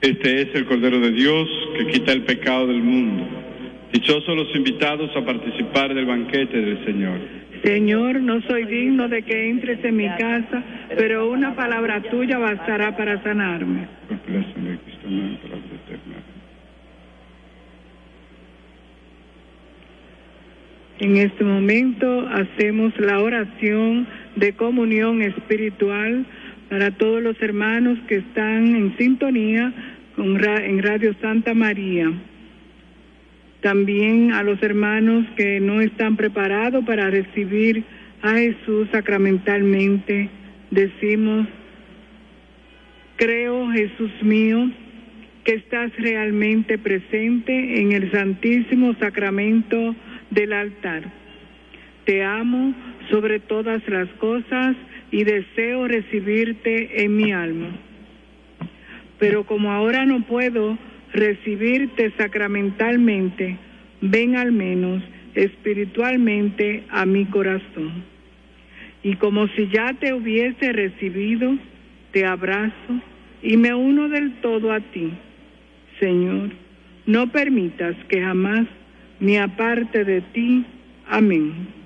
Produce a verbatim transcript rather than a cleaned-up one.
Este es el Cordero de Dios que quita el pecado del mundo. Dichosos los invitados a participar del banquete del Señor. Señor, no soy digno de que entres en mi casa, pero una palabra tuya bastará para sanarme. Por la sangre de Cristo, amén, por la vida eterna. En este momento hacemos la oración de comunión espiritual para todos los hermanos que están en sintonía con ra- en Radio Santa María. También a los hermanos que no están preparados para recibir a Jesús sacramentalmente, decimos: creo, Jesús mío, que estás realmente presente en el Santísimo Sacramento del altar. Te amo sobre todas las cosas y deseo recibirte en mi alma. Pero como ahora no puedo recibirte sacramentalmente, ven al menos espiritualmente a mi corazón. Y como si ya te hubiese recibido, te abrazo y me uno del todo a ti. Señor, no permitas que jamás me aparte de ti. Amén.